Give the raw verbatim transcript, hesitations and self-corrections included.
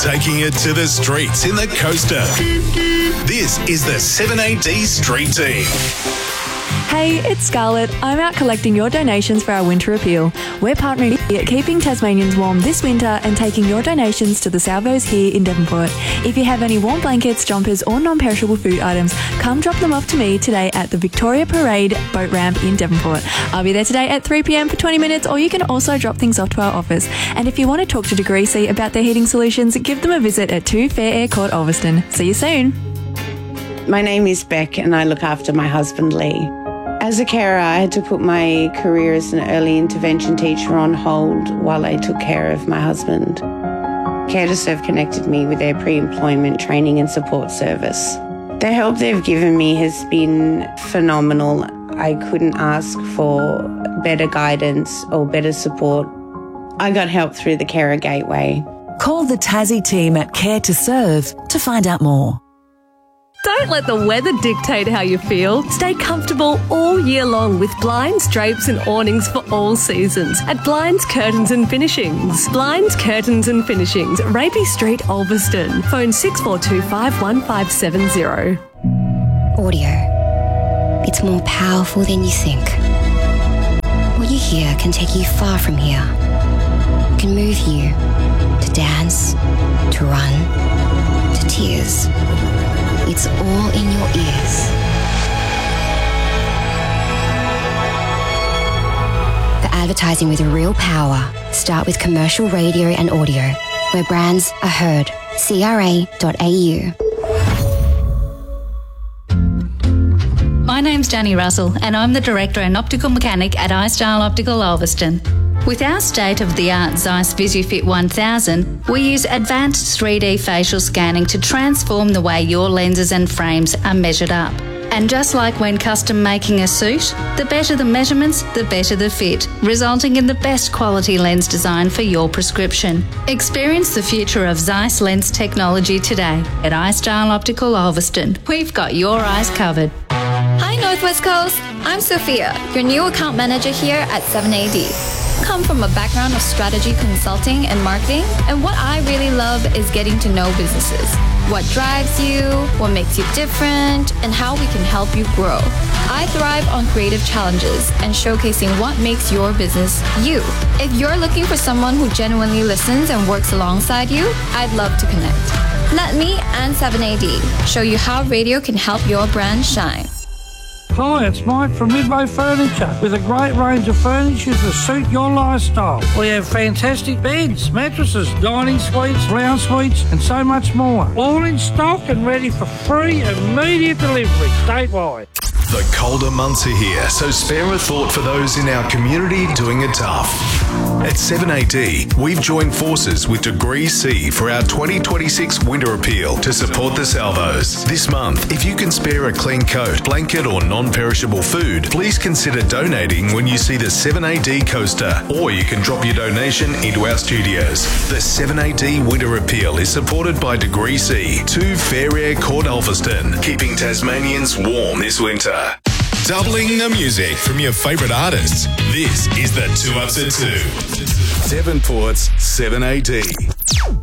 taking it to the streets in the coaster. This is the seven A D Street Team. Hey, it's Scarlett. I'm out collecting your donations for our winter appeal. We're partnering at Keeping Tasmanians Warm this winter and taking your donations to the salvos here in Devonport. If you have any warm blankets, jumpers or non-perishable food items, come drop them off to me today at the Victoria Parade boat ramp in Devonport. I'll be there today at three p m for twenty minutes, or you can also drop things off to our office. And if you want to talk to Degree C about their heating solutions, give them a visit at two Fair Air Court, Ulverston. See you soon. My name is Beck and I look after my husband Lee. As a carer, I had to put my career as an early intervention teacher on hold while I took care of my husband. Care to Serve connected me with their pre-employment training and support service. The help they've given me has been phenomenal. I couldn't ask for better guidance or better support. I got help through the Carer Gateway. Call the Tassie team at Care to Serve to find out more. Don't let the weather dictate how you feel. Stay comfortable all year long with blinds, drapes and awnings for all seasons at Blinds, Curtains and Finishings. Blinds, Curtains and Finishings, Rapey Street, Ulverston. Phone six four two five, one five seven zero. Audio. It's more powerful than you think. What you hear can take you far from here. It can move you to dance, to run, to tears. It's all in your ears. For advertising with real power, start with commercial radio and audio, where brands are heard. C R A dot A U. My name's Danny Russell and I'm the Director and Optical Mechanic at iStyle Optical Ulverston. With our state-of-the-art Zeiss VisuFit one thousand, we use advanced three D facial scanning to transform the way your lenses and frames are measured up. And just like when custom making a suit, the better the measurements, the better the fit, resulting in the best quality lens design for your prescription. Experience the future of Zeiss lens technology today at iStyle Optical Ulverston. We've got your eyes covered. Hi Northwest Coast, I'm Sophia, your new account manager here at seven A D. Come from a background of strategy consulting and marketing, and what I really love is getting to know businesses. What drives you, what makes you different, and how we can help you grow. I thrive on creative challenges and showcasing what makes your business you. If you're looking for someone who genuinely listens and works alongside you, I'd love to connect. Let me and seven A D show you how radio can help your brand shine. Hi, it's Mike from Midway Furniture with a great range of furniture to suit your lifestyle. We have fantastic beds, mattresses, dining suites, lounge suites and so much more. All in stock and ready for free immediate delivery statewide. The colder months are here, so spare a thought for those in our community doing it tough. At seven A D, we've joined forces with Degree C for our twenty twenty-six winter appeal to support the salvos. This month, if you can spare a clean coat, blanket or non-perishable food, please consider donating when you see the seven A D coaster, or you can drop your donation into our studios. The seven A D winter appeal is supported by Degree C, two Fair Air Court, Ulverston, keeping Tasmanians warm this winter. Doubling the music from your favourite artists. This is the Two Ups at Two. Devonport's seven A D.